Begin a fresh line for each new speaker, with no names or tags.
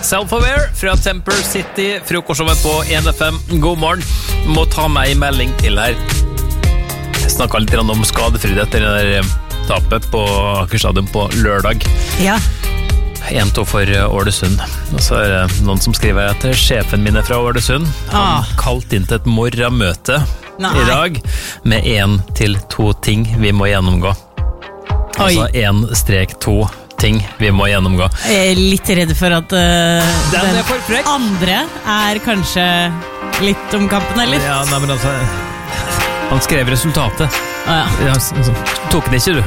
Self-Aware fra Temper City, frokostshowet på 1FM. God morgen, må ta meg en melding til her. Jeg snakket litt om skadefrihet etter det der tapet på Akerstadion på lørdag.
Ja.
1-2 for Ålesund. Og så det noen som skriver at sjefen min fra Ålesund han kalt inn til et morgenmøte i dag med 1 til 2 ting vi må gjennomgå. Altså 1-2 ting vi må gjennomgå.
Jeg er litt redd for at den
for frekk.
Andre kanskje litt om kampen, eller?
Ja, nei, men altså han skrev resultatet.
Ja.
Tok det ikke, du?